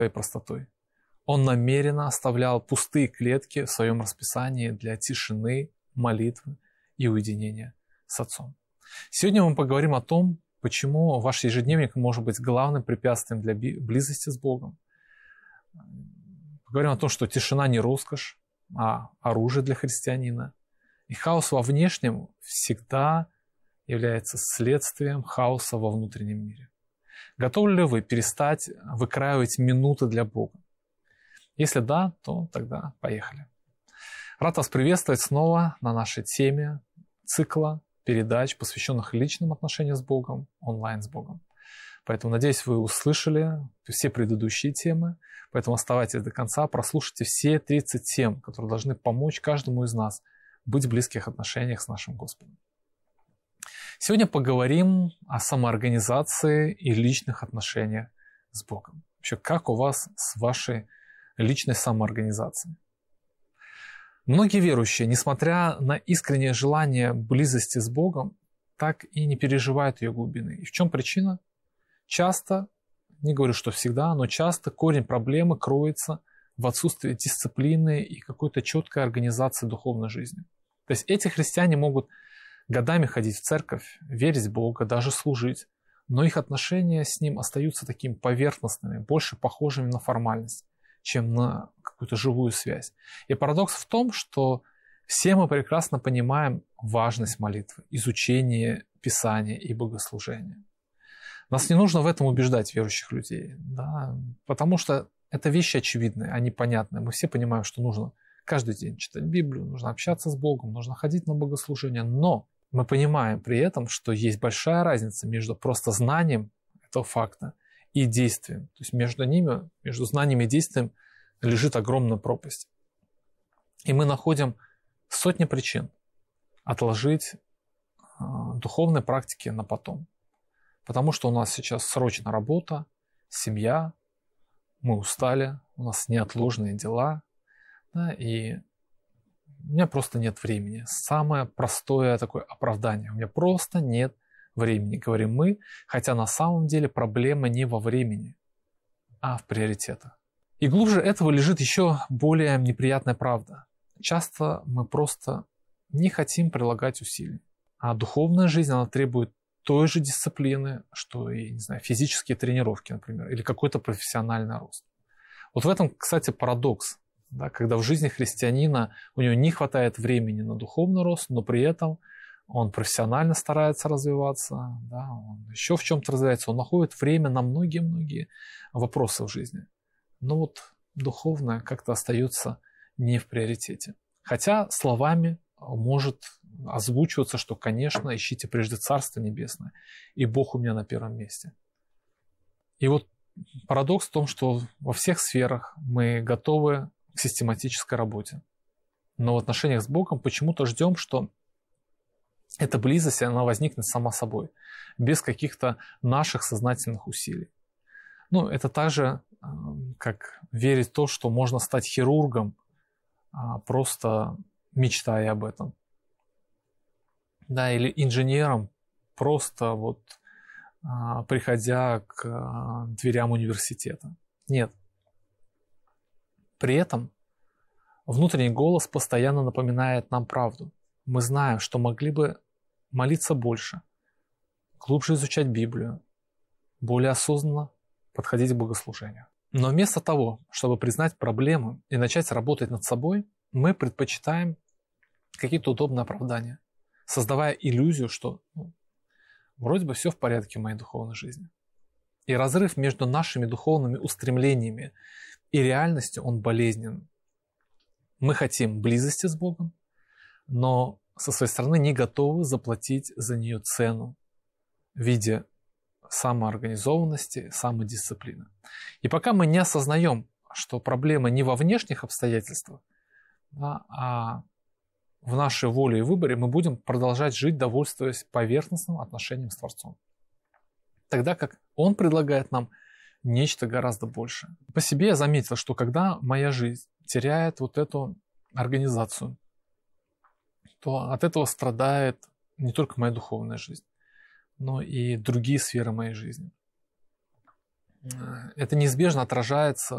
своей простотой. Он намеренно оставлял пустые клетки в своем расписании для тишины, молитвы и уединения с Отцом. Сегодня мы поговорим о том, почему ваш ежедневник может быть главным препятствием для близости с Богом. Поговорим о том, что тишина не роскошь, а оружие для христианина. И хаос во внешнем всегда является следствием хаоса во внутреннем мире. Готовы ли вы перестать выкраивать минуты для Бога? Если да, то тогда поехали. Рад вас приветствовать снова на нашей теме цикла передач, посвященных личным отношениям с Богом, онлайн с Богом. Поэтому, надеюсь, вы услышали все предыдущие темы, поэтому оставайтесь до конца, прослушайте все 30 тем, которые должны помочь каждому из нас быть в близких отношениях с нашим Господом. Сегодня поговорим о самоорганизации и личных отношениях с Богом. Вообще, как у вас с вашей личной самоорганизацией? Многие верующие, несмотря на искреннее желание близости с Богом, так и не переживают ее глубины. И в чем причина? Часто, не говорю, что всегда, но часто корень проблемы кроется в отсутствии дисциплины и какой-то четкой организации духовной жизни. То есть эти христиане могут годами ходить в церковь, верить в Бога, даже служить, но их отношения с Ним остаются такими поверхностными, больше похожими на формальность, чем на какую-то живую связь. И парадокс в том, что все мы прекрасно понимаем важность молитвы, изучения Писания и богослужения. Нас не нужно в этом убеждать верующих людей, да, потому что это вещи очевидные, они понятные. Мы все понимаем, что нужно каждый день читать Библию, нужно общаться с Богом, нужно ходить на богослужение, но мы понимаем при этом, что есть большая разница между просто знанием этого факта и действием. То есть между ними, между знанием и действием лежит огромная пропасть. И мы находим сотни причин отложить духовные практики на потом. Потому что у нас сейчас срочная работа, семья, мы устали, у нас неотложные дела, да, и у меня просто нет времени. Самое простое такое оправдание. У меня просто нет времени, говорим мы, хотя на самом деле проблема не во времени, а в приоритетах. И глубже этого лежит еще более неприятная правда. Часто мы просто не хотим прилагать усилий. А духовная жизнь, она требует той же дисциплины, что и, не знаю, физические тренировки, например, или какой-то профессиональный рост. Вот в этом, кстати, парадокс. Да, когда в жизни христианина у него не хватает времени на духовный рост, но при этом он профессионально старается развиваться, да, он еще в чем-то развивается, он находит время на многие-многие вопросы в жизни. Но вот духовное как-то остается не в приоритете. Хотя словами может озвучиваться, что, конечно, ищите прежде Царство Небесное, и Бог у меня на первом месте. И вот парадокс в том, что во всех сферах мы готовы к систематической работе. Но в отношениях с Богом почему-то ждем, что эта близость, она возникнет сама собой, без каких-то наших сознательных усилий. Ну, это так же, как верить в то, что можно стать хирургом, просто мечтая об этом. Да, или инженером, просто вот приходя к дверям университета. Нет. При этом внутренний голос постоянно напоминает нам правду. Мы знаем, что могли бы молиться больше, глубже изучать Библию, более осознанно подходить к богослужению. Но вместо того, чтобы признать проблему и начать работать над собой, мы предпочитаем какие-то удобные оправдания, создавая иллюзию, что вроде бы все в порядке в моей духовной жизни. И разрыв между нашими духовными устремлениями и реальностью, он болезненен. Мы хотим близости с Богом, но со своей стороны не готовы заплатить за нее цену в виде самоорганизованности, самодисциплины. И пока мы не осознаем, что проблема не во внешних обстоятельствах, да, а в нашей воле и выборе, мы будем продолжать жить, довольствуясь поверхностным отношением с Творцом. Тогда как Он предлагает нам нечто гораздо большее. По себе я заметил, что когда моя жизнь теряет вот эту организацию, то от этого страдает не только моя духовная жизнь, но и другие сферы моей жизни. Это неизбежно отражается